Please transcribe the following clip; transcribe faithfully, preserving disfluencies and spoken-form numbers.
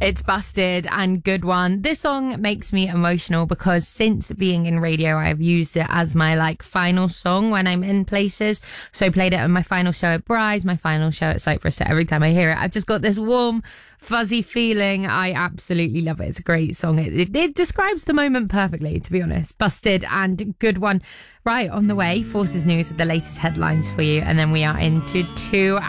It's Busted and Good One. This song makes me emotional because since being in radio, I've used it as my like final song when I'm in places. So I played it on my final show at Bry's, my final show at Cyprus. So every time I hear it, I've just got this warm, fuzzy feeling. I absolutely love it. It's a great song. It, it, it describes the moment perfectly, to be honest. Busted and Good One. Right, on the way, Forces News with the latest headlines for you. And then we are into two